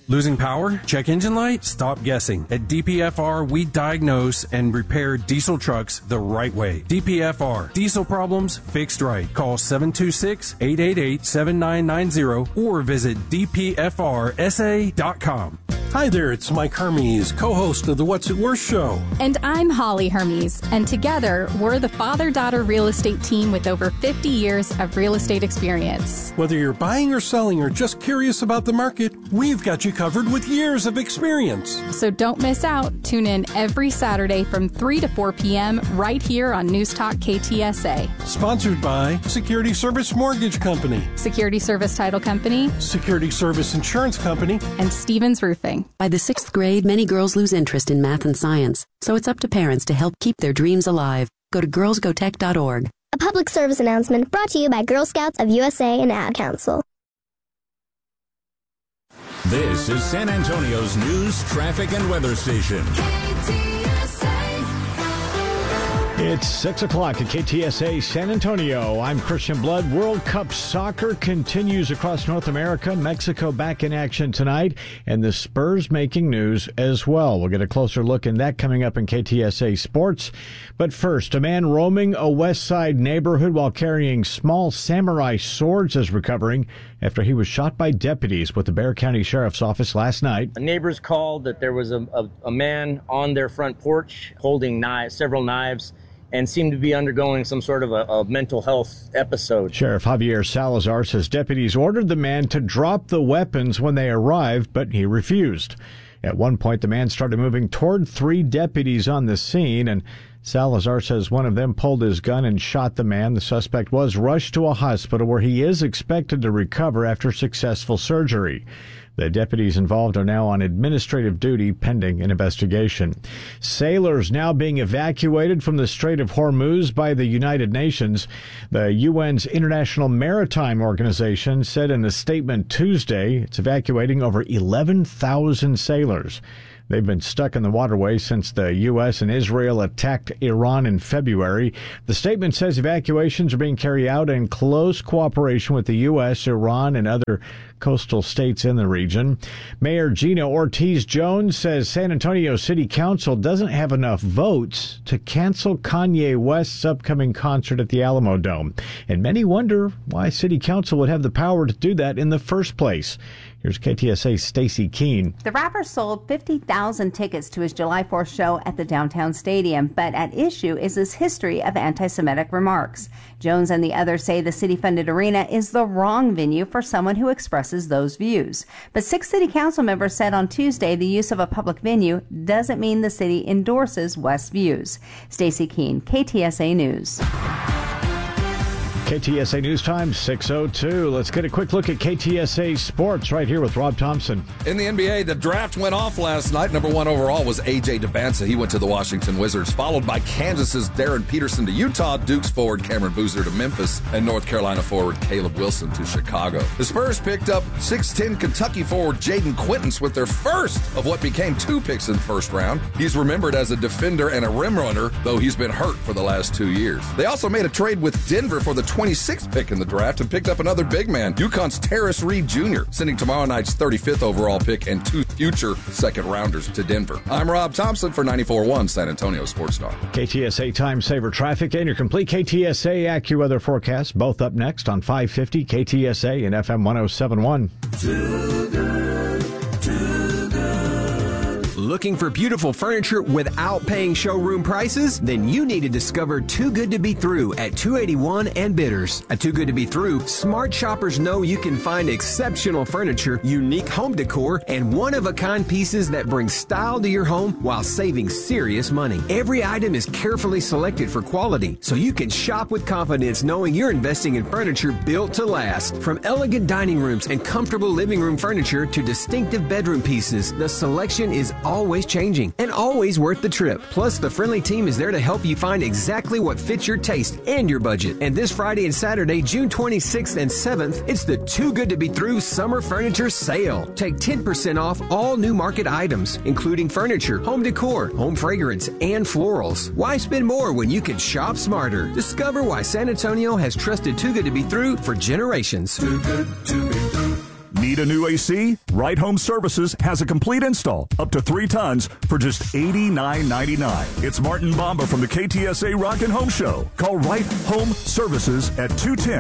Losing power? Check engine light? Stop guessing. At DPFR, we diagnose and repair diesel trucks the right way. DPFR. Diesel problems fixed right. Call 726-888-7990 or visit dpfrsa.com. Hi there, it's Mike Hermes, co-host of the What's It Worth show. And I'm Holly Hermes, and together we're the father-daughter real estate team with over 50 years of real estate experience. Whether you're buying or selling or just curious about the market, we've got you covered with years of experience. So don't miss out. Tune in every Saturday from 3 to 4 p.m. right here on News Talk KTSA. Sponsored by Security Service Mortgage Company, Security Service Title Company, Security Service Insurance Company, and Stevens Roofing. By the 6th grade, many girls lose interest in math and science, so it's up to parents to help keep their dreams alive. Go to girlsgotech.org. A public service announcement brought to you by Girl Scouts of USA and Ad Council. This is San Antonio's news, traffic, and weather station. It's 6 o'clock at KTSA San Antonio. I'm Christian Blood. World Cup soccer continues across North America. Mexico back in action tonight, and the Spurs making news as well. We'll get a closer look in that coming up in KTSA Sports. But first, a man roaming a West Side neighborhood while carrying small samurai swords is recovering after he was shot by deputies with the Bexar County Sheriff's Office last night. Neighbors called that there was a man on their front porch holding several knives, and seemed to be undergoing some sort of a mental health episode. Sheriff Javier Salazar says deputies ordered the man to drop the weapons when they arrived, but he refused. At one point, the man started moving toward 3 deputies on the scene, and Salazar says one of them pulled his gun and shot the man. The suspect was rushed to a hospital where he is expected to recover after successful surgery. The deputies involved are now on administrative duty pending an investigation. Sailors now being evacuated from the Strait of Hormuz by the United Nations. The UN's International Maritime Organization said in a statement Tuesday it's evacuating over 11,000 sailors. They've been stuck in the waterway since the U.S. and Israel attacked Iran in February. The statement says evacuations are being carried out in close cooperation with the U.S., Iran, and other coastal states in the region. Mayor Gina Ortiz-Jones says San Antonio City Council doesn't have enough votes to cancel Kanye West's upcoming concert at the Alamo Dome. And many wonder why City Council would have the power to do that in the first place. Here's KTSA's Stacy Keene. The rapper sold 50,000 tickets to his July 4th show at the downtown stadium, but at issue is his history of anti-Semitic remarks. Jones and the others say the city-funded arena is the wrong venue for someone who expresses those views. But 6 city council members said on Tuesday the use of a public venue doesn't mean the city endorses West's views. Stacy Keene, KTSA News. KTSA News Time, 6:02. Let's get a quick look at KTSA Sports right here with Rob Thompson. In the NBA, the draft went off last night. Number 1 overall was A.J. Debance. He went to the Washington Wizards, followed by Kansas's Darren Peterson to Utah, Duke's forward Cameron Boozer to Memphis, and North Carolina forward Caleb Wilson to Chicago. The Spurs picked up 6'10" Kentucky forward Jaden Quintance with their first of what became 2 picks in the first round. He's remembered as a defender and a rim runner, though he's been hurt for the last 2 years. They also made a trade with Denver for the 26th pick in the draft and picked up another big man, UConn's Terrace Reed Jr., sending tomorrow night's 35th overall pick and 2 future second-rounders to Denver. I'm Rob Thompson for 94.1 San Antonio Sports Star. KTSA Time Saver Traffic and your complete KTSA AccuWeather forecast, both up next on 550 KTSA and FM 107.1. Too good, too good. Looking for beautiful furniture without paying showroom prices? Then you need to discover Too Good to Be Through at 281 and Bitters. At Too Good to Be Through, smart shoppers know you can find exceptional furniture, unique home decor, and one-of-a-kind pieces that bring style to your home while saving serious money. Every item is carefully selected for quality, so you can shop with confidence knowing you're investing in furniture built to last. From elegant dining rooms and comfortable living room furniture to distinctive bedroom pieces, the selection is always changing and always worth the trip. Plus, the friendly team is there to help you find exactly what fits your taste and your budget. And this Friday and Saturday, June 26th and 7th, it's the Too Good to Be Through Summer Furniture Sale. Take 10% off all new market items, including furniture, home decor, home fragrance, and florals. Why spend more when you can shop smarter? Discover why San Antonio has trusted Too Good to Be Through for generations. Too good to be through. Need a new AC? Right Home Services has a complete install, up to 3 tons, for just $89.99. It's Martin Bomba from the KTSA Rockin' Home Show. Call Right Home Services at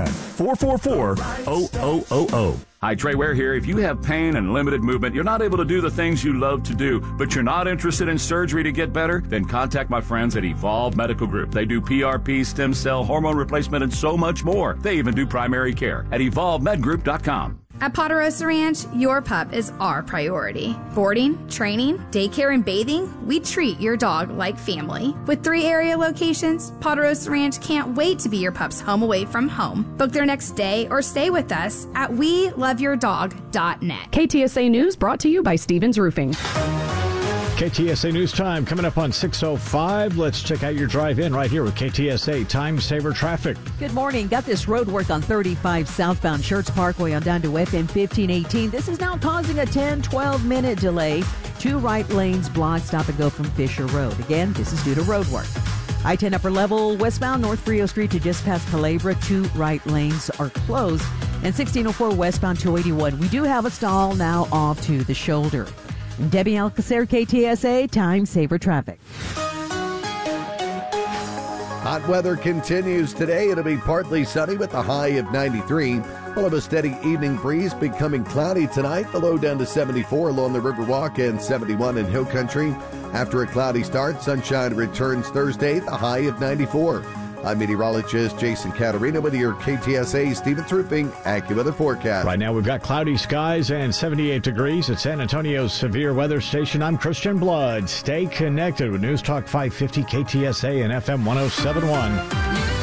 210-444-0000. Hi, Trey Ware here. If you have pain and limited movement, you're not able to do the things you love to do, but you're not interested in surgery to get better, then contact my friends at Evolve Medical Group. They do PRP, stem cell, hormone replacement, and so much more. They even do primary care at evolvemedgroup.com. At Ponderosa Ranch, your pup is our priority. Boarding, training, daycare, and bathing, we treat your dog like family. With 3 area locations, Ponderosa Ranch can't wait to be your pup's home away from home. Book their next day or stay with us at WeLoveYourDog.net. KTSA News brought to you by Stevens Roofing. KTSA News Time coming up on 6:05. Let's check out your drive-in right here with KTSA Time Saver Traffic. Good morning. Got this road work on 35 southbound Schertz Parkway on down to FM 1518. This is now causing a 10-12 minute delay. 2 right lanes blocked, stop and go from Fisher Road. Again, this is due to road work. I-10 upper level westbound North Frio Street to just past Culebra. 2 right lanes are closed. And 1604 westbound 281. We do have a stall now off to the shoulder. Debbie Alcacer, KTSA, Time Saver Traffic. Hot weather continues today. It'll be partly sunny with a high of 93. Full of a steady evening breeze, becoming cloudy tonight. The low down to 74 along the Riverwalk and 71 in Hill Country. After a cloudy start, sunshine returns Thursday, the high of 94. I'm meteorologist Jason Caterina with your KTSA Stevens Roofing AccuWeather forecast. Right now we've got cloudy skies and 78 degrees at San Antonio's Severe Weather Station. I'm Christian Blood. Stay connected with News Talk 550 KTSA and FM 107.1.